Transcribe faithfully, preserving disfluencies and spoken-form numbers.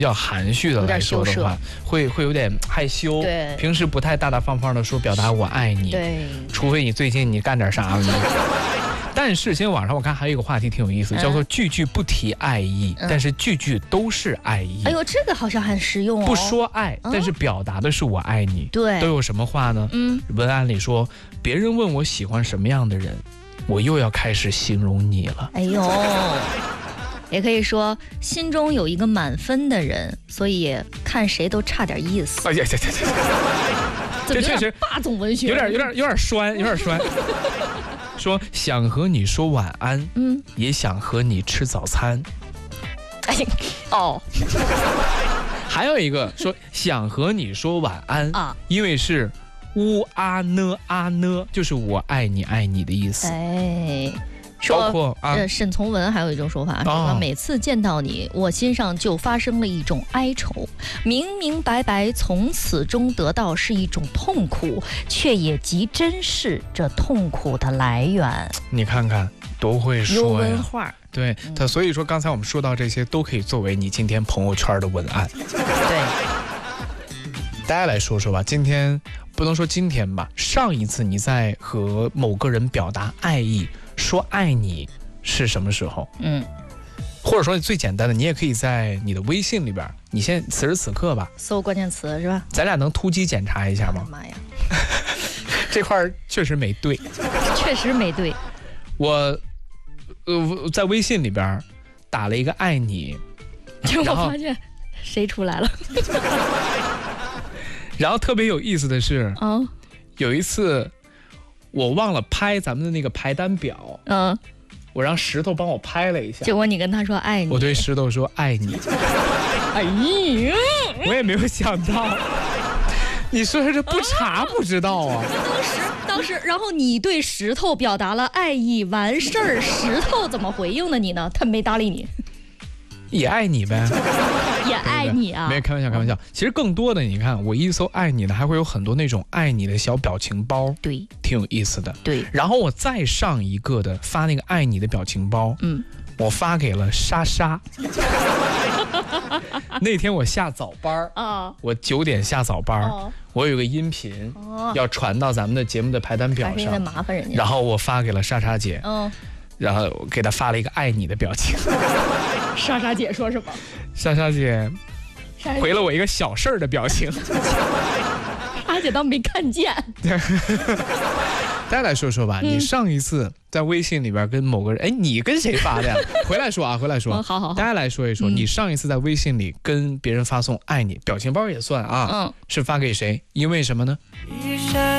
较含蓄的来说的话，会会有点害羞。 对， 平时不太大大方方的说表达我爱你。 对， 除非你最近你干点啥了。但是现在网上我看还有一个话题挺有意思，叫做句句不提爱意，嗯、但是句句都是爱意。 哎呦，这个好像很实用哦。 不说爱，嗯、但是表达的是我爱你。 对， 都有什么话呢？嗯，文案里说，别人问我喜欢什么样的人，我又要开始形容你了。 哎呦。也可以说心中有一个满分的人，所以看谁都差点意思。 哎呀呀呀呀！这确实霸总文学， 有点有点有点酸，有点酸。说想和你说晚安，嗯，也想和你吃早餐。 哎，哦。 还有一个说想和你说晚安啊，因为是乌啊呢啊呢，就是我爱你爱你的意思。 哎。 包括啊， 呃，沈从文还有一种说法，说每次见到你，我心上就发生了一种哀愁，明明白白从此中得到是一种痛苦，却也极珍视这痛苦的来源。 你看看，多会说呀！ 有文化。 对他，所以说刚才我们说到这些，都可以作为你今天朋友圈的文案。 对， 大家来说说吧，今天不能说今天吧，上一次你在和某个人表达爱意。说爱你是什么时候？嗯，或者说最简单的，你也可以在你的微信里边，你现在此时此刻吧， 搜关键词是吧？ 咱俩能突击检查一下吗？ 妈呀， 这块确实没对， 确实没对。 我呃在微信里边打了一个爱你， 结果发现谁出来了？ 然后特别有意思的是，哦，有一次。我忘了拍咱们的那个排单表，嗯，我让石头帮我拍了一下， 结果你跟他说爱你， 我对石头说爱你， 哎呀， 我也没有想到，你说这不查不知道啊。 当时当时，然后你对石头表达了爱意，完事儿，石头怎么回应的你呢？他没搭理你。 也爱你呗， 也爱你啊！ 没有开玩笑，开玩笑。其实更多的，你看我一搜爱你的，还会有很多那种爱你的小表情包， 对， 挺有意思的。 对， 然后我再上一个的发那个爱你的表情包，嗯，我发给了莎莎。那天我下早班啊，我九点下早班，哦、我有个音频、哦、要传到咱们的节目的排单表上， 麻烦人家。 然后我发给了莎莎姐，嗯，然后我给她发了一个爱你的表情。 莎莎姐说什么？ 莎莎姐回了我一个小事儿的表情。 莎姐当没看见。 大家来说说吧，嗯、你上一次在微信里边跟某个人，哎，你跟谁发的呀？回来说啊，回来说。 嗯、好好好。 大家来说一说，嗯、你上一次在微信里跟别人发送爱你表情包也算啊，嗯，是发给谁？因为什么呢？